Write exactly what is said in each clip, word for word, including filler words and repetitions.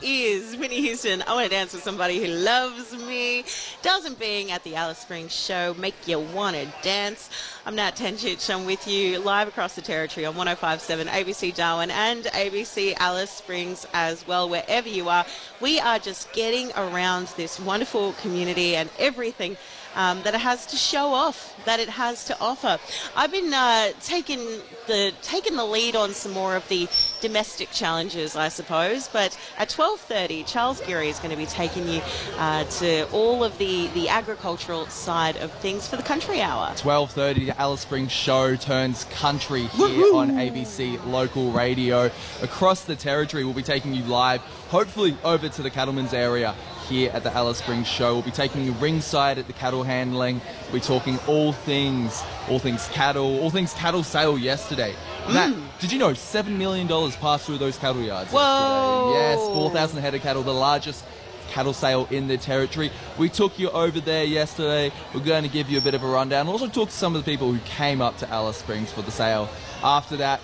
is Whitney Houston. I want to dance with somebody who loves me. Doesn't being at the Alice Springs show make you want to dance? I'm Nat Tenchich. I'm with you live across the territory on one oh five point seven A B C Darwin and A B C Alice Springs as well, wherever you are. We are just getting around this wonderful community and everything Um, that it has to show off, that it has to offer. I've been uh, taking the taking the lead on some more of the domestic challenges, I suppose. But at twelve thirty, Charles Geary is going to be taking you uh, to all of the, the agricultural side of things for the Country Hour. twelve thirty, the Alice Springs show turns country here Woo-hoo! On A B C Local Radio. Across the territory, we'll be taking you live, hopefully over to the Cattlemen's area here at the Alice Springs show. We'll be taking you ringside at the cattle handling. We'll be talking all things, all things cattle, all things cattle sale yesterday. Mm. Matt, did you know seven million dollars passed through those cattle yards Whoa. yesterday? Yes, four thousand head of cattle, the largest cattle sale in the territory. We took you over there yesterday. We're going to give you a bit of a rundown. Also talk to some of the people who came up to Alice Springs for the sale. After that,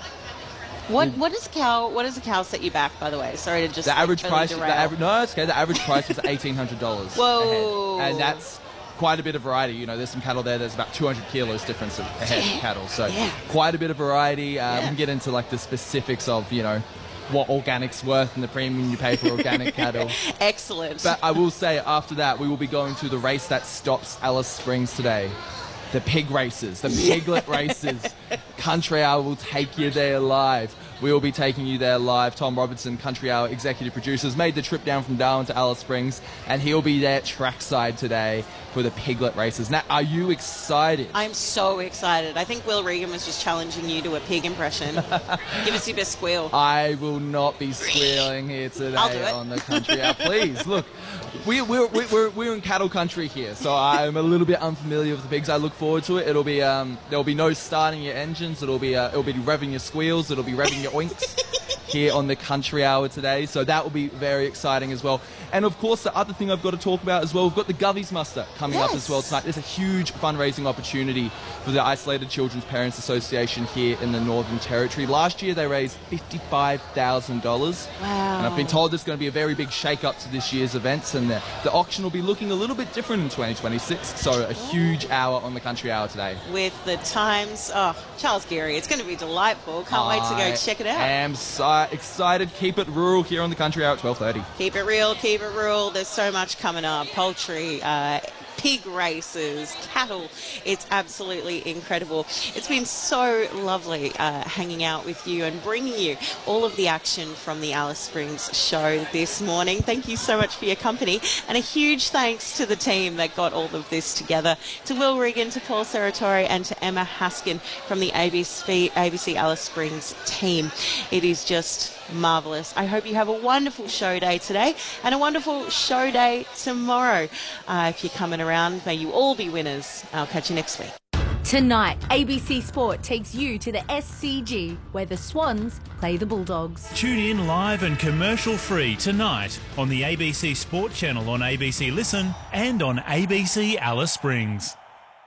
What what does cow what does a cow set you back, by the way? Sorry to just the average totally price. derail. The average, no, it's okay. The average price was eighteen hundred dollars. Whoa! Ahead. And that's quite a bit of variety. You know, there's some cattle there. There's about two hundred kilos difference of ahead yeah. of cattle. So yeah. quite a bit of variety. Uh, yeah. We can get into like the specifics of you know what organic's worth and the premium you pay for organic cattle. Excellent. But I will say after that we will be going to the race that stops Alice Springs today. The pig races, the piglet races. Country Hour will take you there live. We will be taking you there live. Tom Robertson, Country Hour executive producer, has made the trip down from Darwin to Alice Springs, and he'll be there trackside today for the piglet races. Now, are you excited? I'm so excited. I think Will Regan was just challenging you to a pig impression. Give us your best squeal. I will not be squealing here today I'll do it. on the Country Hour. Please, look, we, we're, we're, we're in cattle country here, so I'm a little bit unfamiliar with the pigs. I look forward to it. It'll be um, there'll be no starting your engines. It'll be uh, it'll be revving your squeals. It'll be revving your oinks here on the Country Hour today. So that will be very exciting as well. And of course, the other thing I've got to talk about as well, we've got the Govies Muster coming yes. up as well tonight. There's a huge fundraising opportunity for the Isolated Children's Parents Association here in the Northern Territory. Last year they raised fifty-five thousand dollars. Wow. And I've been told there's going to be a very big shake-up to this year's events, and the, the auction will be looking a little bit different in twenty twenty-six. So a huge hour on the Country Hour today. With the times, oh, Charles Geary, it's going to be delightful. Can't wait to go check it out. I am so excited. Keep it rural here on the Country Hour at twelve thirty. Keep it real, keep it rural. There's so much coming up. Poultry, uh, pig races, cattle. It's absolutely incredible. It's been so lovely uh, hanging out with you and bringing you all of the action from the Alice Springs show this morning. Thank you so much for your company, and a huge thanks to the team that got all of this together, to Will Regan, to Paul Serratore, and to Emma Haskin from the A B C, A B C Alice Springs team. It is just marvellous. I hope you have a wonderful show day today and a wonderful show day tomorrow. Uh, if you're coming around, may you all be winners. I'll catch you next week. Tonight, A B C Sport takes you to the S C G, where the Swans play the Bulldogs. Tune in live and commercial-free tonight on the A B C Sport channel on A B C Listen and on A B C Alice Springs.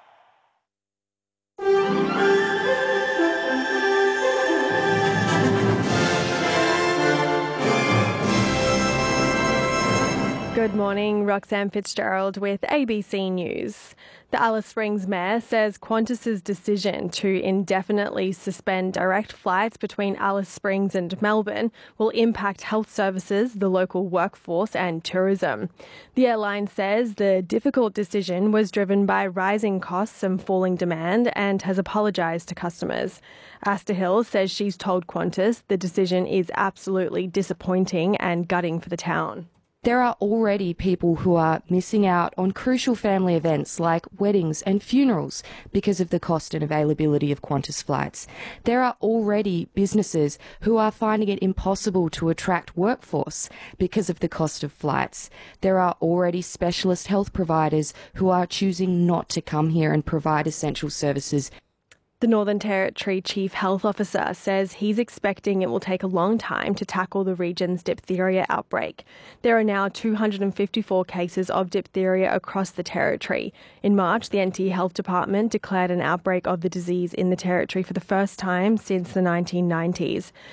Good morning, Roxanne Fitzgerald with A B C News. The Alice Springs Mayor says Qantas's decision to indefinitely suspend direct flights between Alice Springs and Melbourne will impact health services, the local workforce and tourism. The airline says the difficult decision was driven by rising costs and falling demand and has apologised to customers. Asta Hill says she's told Qantas the decision is absolutely disappointing and gutting for the town. There are already people who are missing out on crucial family events like weddings and funerals because of the cost and availability of Qantas flights. There are already businesses who are finding it impossible to attract workforce because of the cost of flights. There are already specialist health providers who are choosing not to come here and provide essential services. The Northern Territory Chief Health Officer says he's expecting it will take a long time to tackle the region's diphtheria outbreak. There are now two hundred fifty-four cases of diphtheria across the territory. In March, the N T Health Department declared an outbreak of the disease in the territory for the first time since the nineteen nineties.